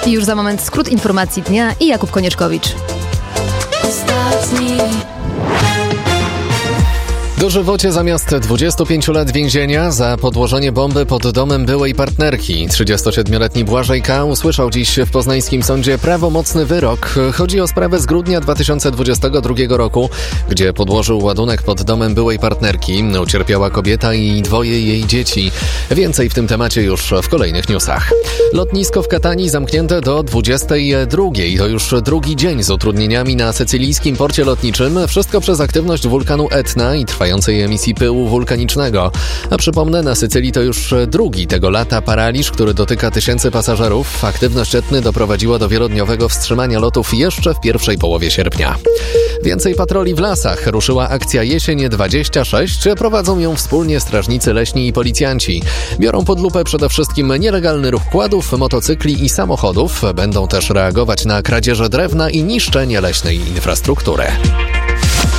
I już za moment skrót informacji dnia i Jakub Konieczkowicz. Dożywocie zamiast 25 lat więzienia za podłożenie bomby pod domem byłej partnerki. 37-letni Błażej K. usłyszał dziś w poznańskim sądzie prawomocny wyrok. Chodzi o sprawę z grudnia 2022 roku, gdzie podłożył ładunek pod domem byłej partnerki. Ucierpiała kobieta i 2 jej dzieci. Więcej w tym temacie już w kolejnych newsach. Lotnisko w Katanii zamknięte do 22. To już drugi dzień z utrudnieniami na sycylijskim porcie lotniczym. Wszystko przez aktywność wulkanu Etna i trwającej emisji pyłu wulkanicznego. A przypomnę, na Sycylii to już drugi tego lata paraliż, który dotyka tysięcy pasażerów. Aktywność Etny doprowadziła do wielodniowego wstrzymania lotów jeszcze w pierwszej połowie sierpnia. Więcej patroli w lasach. Ruszyła akcja Jesień 26. Prowadzą ją wspólnie strażnicy leśni i policjanci. Biorą pod lupę przede wszystkim nielegalny ruch kładów, motocykli i samochodów. Będą też reagować na kradzieże drewna i niszczenie leśnej infrastruktury.